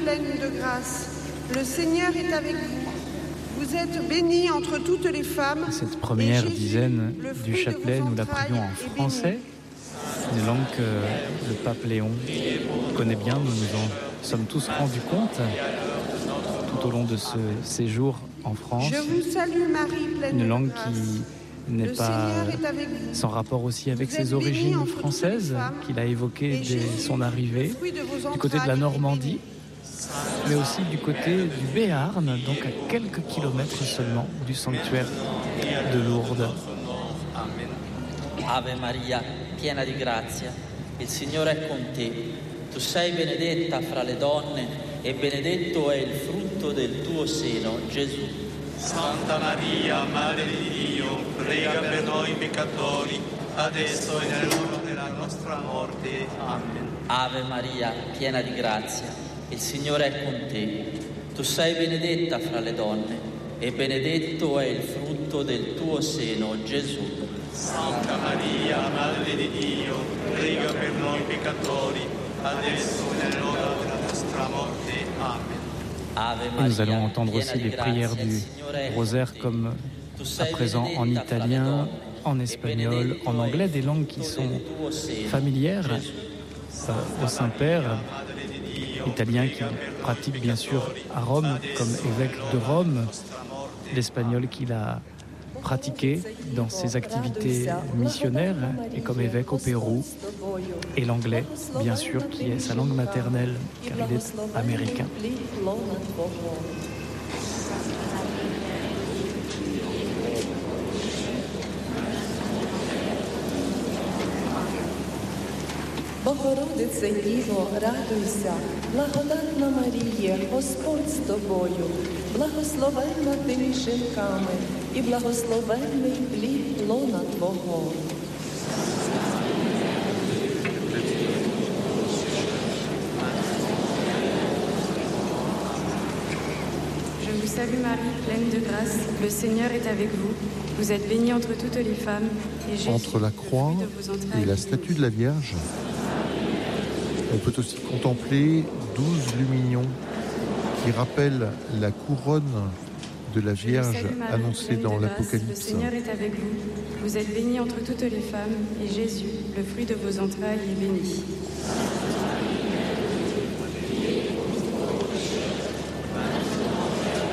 pleine de grâce, le Seigneur est avec vous. Vous êtes bénie entre toutes les femmes. Cette première dizaine du chapelet, nous la prions en français, une langue que le pape Léon connaît bien. Nous nous en sommes tous rendus compte tout au long de ce séjour en France. Je vous salue Marie, pleine une langue de grâce. qui n'est pas sans rapport aussi avec ses origines françaises, qu'il a évoquées dès son arrivée, du côté de la Normandie, mais aussi du côté du Béarn, donc à quelques kilomètres seulement du sanctuaire de Lourdes. Ave Maria, piena di grazia, il Signore è con te. Tu sei benedetta fra le donne e benedetto è il frutto del tuo seno, Gesù. Santa Maria, Madre di Dio, prega per noi peccatori, adesso e nell'ora della nostra morte. Amen. Ave Maria, piena di grazia, il Signore è con te. Tu sei benedetta fra le donne e benedetto è il frutto del tuo seno, Gesù. Santa Maria, Madre di Dio, prega per noi peccatori, adesso e nell'ora della nostra morte. Amen. Et nous allons entendre aussi les prières du rosaire comme à présent en italien, en espagnol, en anglais, des langues qui sont familières au Saint-Père, italien qu'il pratique bien sûr à Rome comme évêque de Rome, l'espagnol qu'il a pratiqué dans ses activités missionnaires et comme évêque au Pérou, et l'anglais, bien sûr, qui est sa langue maternelle, car il est américain. Богородице Діво, радуйся, благодатна Марія, Господь з тобою, благословенна ти між жінками, і благословенний плід лона Твого. Je vous salue Marie, pleine de grâce, le Seigneur est avec vous. Vous êtes bénie entre toutes les femmes, et Jésus, entre la croix et la statue de la Vierge, on peut aussi contempler 12 lumignons qui rappellent la couronne de la Vierge annoncée dans l'Apocalypse. Le Seigneur est avec vous. Vous êtes bénie entre toutes les femmes, et Jésus, le fruit de vos entrailles, est béni.